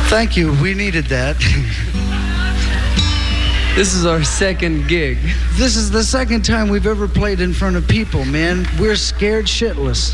Thank you, we needed that. This is our second gig. This is the second time we've ever played in front of people, man. We're scared shitless.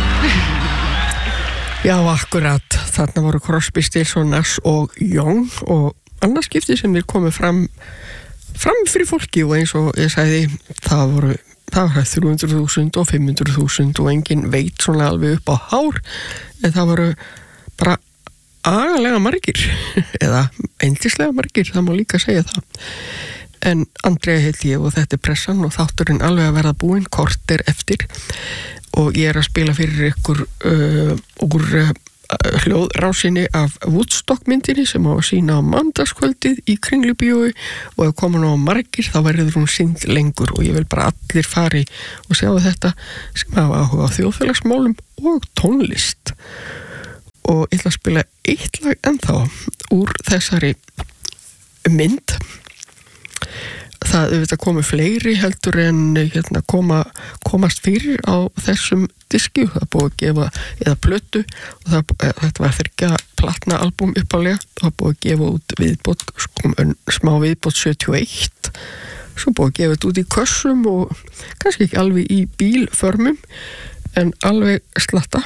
Já, akkurat. Þarna voru Crosby, Stills og Nash og Young og annars skipti sem þeir komið fram fyrir fólki og eins og ég sagði, það var 300.000 og 500.000 og enginn veit svona alveg upp á hár, en það voru bara agalega margir eða eindislega margir, það má líka segja það. En Andrea heiti ég og þetta pressan og þátturinn alveg að verða búinn korter eftir og ég að spila fyrir ykkur úr hljóðrásinni af Woodstock myndinni sem á að sína á mánudagskvöldið í Kringlubíói og ef komin á margir þá verður hún sýnd lengur og ég vil bara allir fari og sjá þetta sem hafa áhuga á þjóðfélagsmálum og tónlist. Og ég ætla að spila eitt lag ennþá úr þessari mynd. Það auðvitað komu fleiri heldur en komast fyrir á þessum diski, það búið að gefa eða plötu og þetta var 3 platna albúm uppálega, það búið að gefa út viðbót, smá viðbót 71, svo búið að gefa þetta út í kössum og kannski ekki alveg í bílförmum en alveg slatta.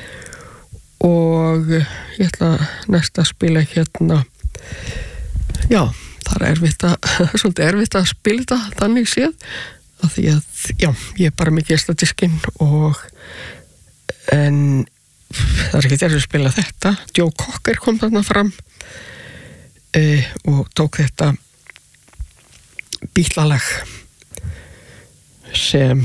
Og ég ætla næst að spila já, það svolítið erfitt að spila þetta þannig séð af því að, já, ég er bara með geisladiskinn en það er ekki erfitt að spila þetta. Joe Cocker kom þarna fram og tók þetta bítlalag sem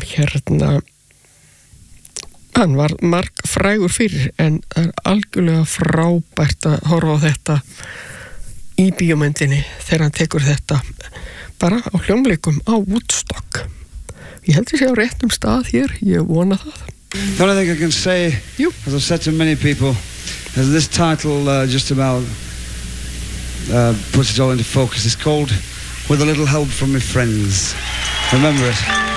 hann var margfrægur fyrir en það er algjörlega frábært að horfa á þetta í bíómyndinni þegar hann tekur þetta bara á hljómleikum á Woodstock. Ég held að sé á réttum stað hér, ég vona það. The only thing I can say, as I've said to many people, is this title just about puts it all into focus. It's called With a Little Help from My Friends. Remember it.